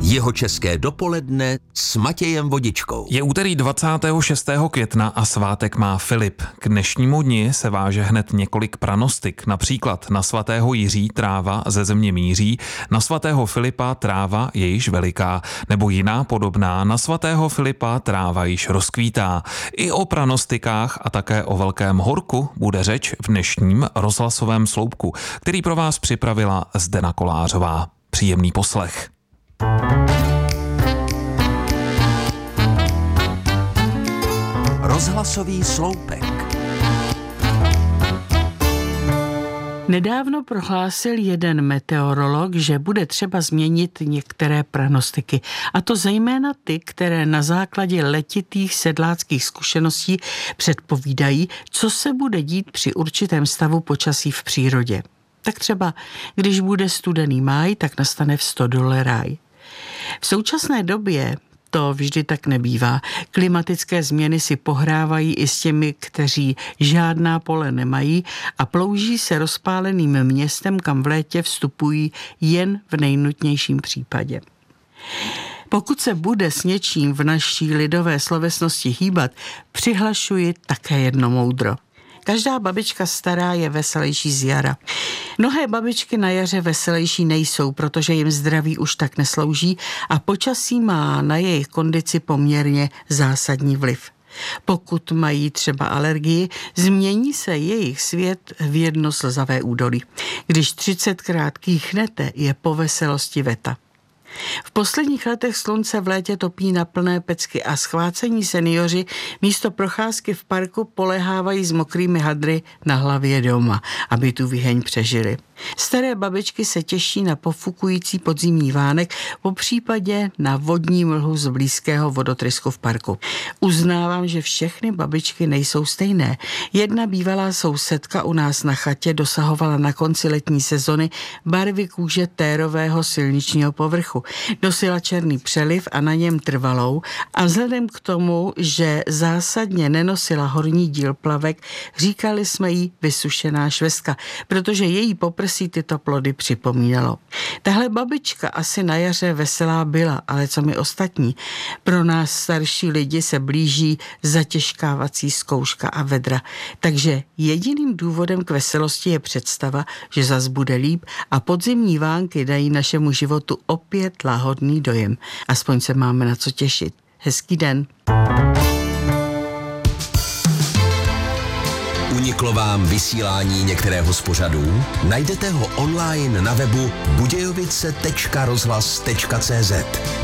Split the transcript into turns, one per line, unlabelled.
Jihočeské dopoledne s Matějem Vodičkou.
Je úterý 26. května a svátek má Filip. K dnešnímu dni se váže hned několik pranostik, například na svatého Jiří tráva ze země míří, na svatého Filipa tráva je již veliká, nebo jiná podobná, na svatého Filipa tráva již rozkvítá. I o pranostikách a také o Velkém horku bude řeč v dnešním rozhlasovém sloupku, který pro vás připravila Zdena Kolářová. Příjemný poslech.
Rozhlasový sloupek.
Nedávno prohlásil jeden meteorolog, že bude třeba změnit některé prognostiky, a to zejména ty, které na základě letitých sedláckých zkušeností předpovídají, co se bude dít při určitém stavu počasí v přírodě. Tak třeba, když bude studený máj, tak nastane v stodole ráj. V současné době to vždy tak nebývá. Klimatické změny si pohrávají i s těmi, kteří žádná pole nemají a plouží se rozpáleným městem, kam v létě vstupují jen v nejnutnějším případě. Pokud se bude s něčím v naší lidové slovesnosti hýbat, přihlašuji také jedno moudro. Každá babička stará je veselější z jara. Mnohé babičky na jaře veselější nejsou, protože jim zdraví už tak neslouží a počasí má na jejich kondici poměrně zásadní vliv. Pokud mají třeba alergii, změní se jejich svět v jedno slzavé údolí. Když 30krát kýchnete, je po veselosti veta. V posledních letech slunce v létě topí na plné pecky a schvácení seniori místo procházky v parku polehávají s mokrými hadry na hlavě doma, aby tu viheň přežili. Staré babičky se těší na pofukující podzimní vánek, popřípadě na vodní mlhu z blízkého vodotrysku v parku. Uznávám, že všechny babičky nejsou stejné. Jedna bývalá sousedka u nás na chatě dosahovala na konci letní sezony barvy kůže térového silničního povrchu. Nosila černý přeliv a na něm trvalou a vzhledem k tomu, že zásadně nenosila horní díl plavek, říkali jsme jí vysušená švestka, protože její poprsí tyto plody připomínalo. Tahle babička asi na jaře veselá byla, ale co my ostatní? Pro nás starší lidi se blíží zatěžkávací zkouška a vedra, takže jediným důvodem k veselosti je představa, že zas bude líp a podzimní vánky dají našemu životu opět lahodný dojem. Aspoň se máme na co těšit. Hezký den.
Uniklo vám vysílání některého z pořadů? Najdete ho online na webu budějovice.rozhlas.cz.